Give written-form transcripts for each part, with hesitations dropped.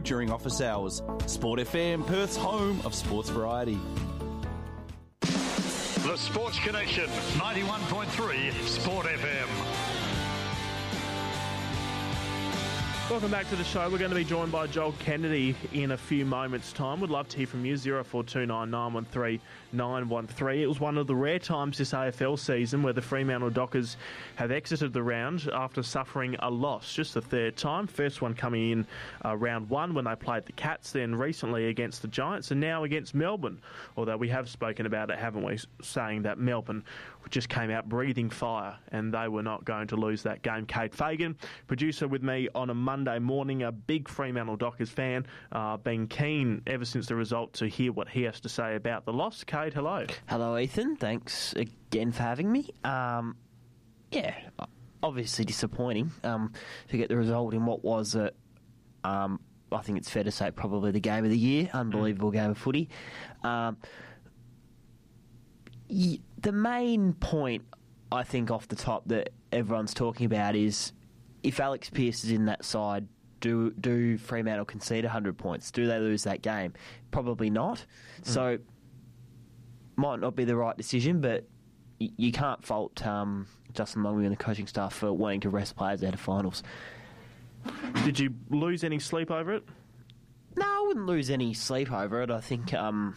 during office hours. Sport FM, Perth's home of sports variety. The Sports Connection, 91.3 Sport FM. Welcome back to the show. We're going to be joined by Joel Kennedy in a few moments' time. Would love to hear from you, 0429 913 913. It was one of the rare times this AFL season where the Fremantle Dockers have exited the round after suffering a loss, just the third time. First one coming in round one when they played the Cats, then recently against the Giants, and now against Melbourne. Although we have spoken about it, haven't we, saying that Melbourne just came out breathing fire and they were not going to lose that game. Kate Fagan, producer with me on a Monday morning, a big Fremantle Dockers fan, been keen ever since the result to hear what he has to say about the loss. Kate, hello. Hello, Ethan. Thanks again for having me. Yeah, obviously disappointing to get the result in what was, I think it's fair to say, probably the game of the year. Unbelievable game of footy. The main point, I think, off the top that everyone's talking about is if Alex Pearce is in that side, do Fremantle concede 100 points? Do they lose that game? Probably not. So, might not be the right decision, but you can't fault Justin Longmuir and the coaching staff for wanting to rest players out of finals. Did you lose any sleep over it? No, I wouldn't lose any sleep over it. I think,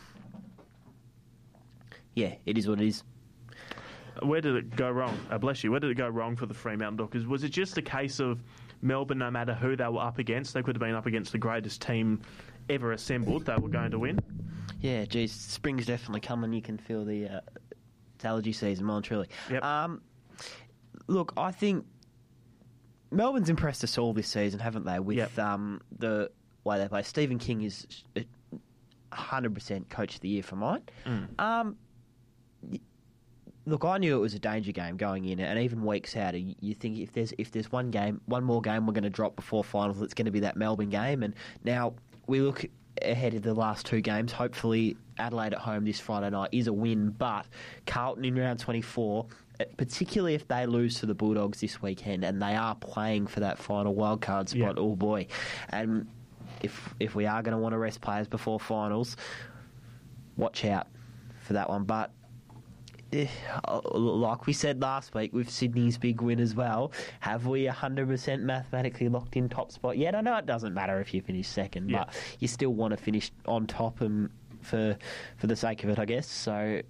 yeah, it is what it is. Where did it go wrong? Bless you. Where did it go wrong for the Fremantle Dockers? Was it just a case of Melbourne, no matter who they were up against, they could have been up against the greatest team ever assembled, they were going to win? Yeah, geez, spring's definitely coming. You can feel the it's allergy season, well and truly. Yep. Look, I think Melbourne's impressed us all this season, haven't they, with the way they play. Stephen King is 100% coach of the year for mine. Look, I knew it was a danger game going in, and even weeks out, you think if there's one more game we're going to drop before finals, it's going to be that Melbourne game. And now we look ahead of the last two games. Hopefully, Adelaide at home this Friday night is a win, but Carlton in round 24, particularly if they lose to the Bulldogs this weekend, and they are playing for that final wildcard spot. Oh boy! And if we are going to want to rest players before finals, watch out for that one. But like we said last week with Sydney's big win as well, have we 100% mathematically locked in top spot yet? I know it doesn't matter if you finish second, but you still want to finish on top and for the sake of it, I guess. So,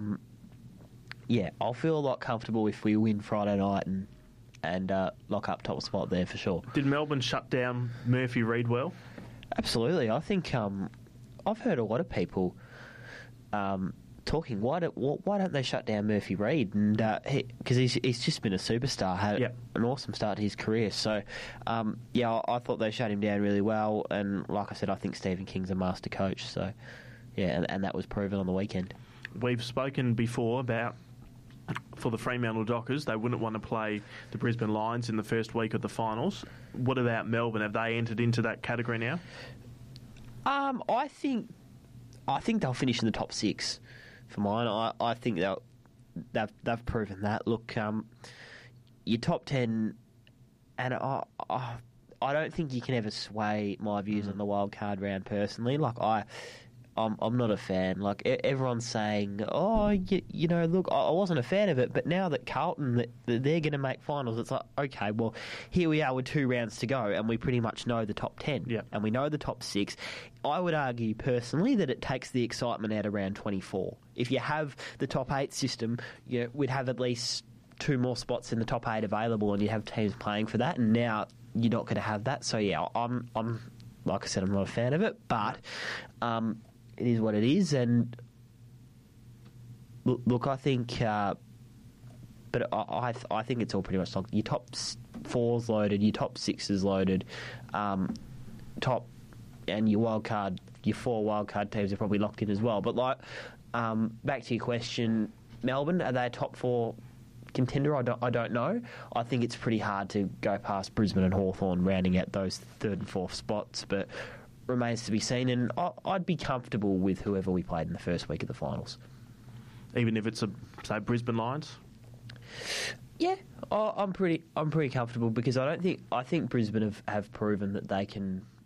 I'll feel a lot comfortable if we win Friday night and lock up top spot there for sure. Did Melbourne shut down Murphy Reid well? Absolutely. I think I've heard a lot of people talking, why don't they shut down Murphy Reid? And because he's just been a superstar, had an awesome start to his career. So, I thought they shut him down really well. And like I said, I think Stephen King's a master coach. So, and that was proven on the weekend. We've spoken before about, for the Fremantle Dockers, they wouldn't want to play the Brisbane Lions in the first week of the finals. What about Melbourne? Have they entered into that category now? I think they'll finish in the top six. For mine, I think they've proven that. Look, your top 10, and I don't think you can ever sway my views on the wild card round personally. Like I'm not a fan. Like everyone's saying, look, I wasn't a fan of it, but now that Carlton that they're going to make finals, it's like, okay, well, here we are with 2 rounds to go, and we pretty much know the top 10, and we know the top 6. I would argue personally that it takes the excitement out of round 24. If you have the top 8 system, we'd have at least 2 more spots in the top 8 available, and you'd have teams playing for that. And now you're not going to have that. So I'm like I said, I'm not a fan of it, but it is what it is. And look, I think, but I think it's all pretty much like your top 4's loaded, your top 6's loaded, and your wild card, your 4 wild card teams are probably locked in as well. But back to your question, Melbourne, are they a top 4 contender? I don't know. I think it's pretty hard to go past Brisbane and Hawthorn rounding out those 3rd and 4th spots, but remains to be seen. And I'd be comfortable with whoever we played in the first week of the finals, even if it's say Brisbane Lions. Yeah, I'm pretty comfortable because I think Brisbane have proven that they can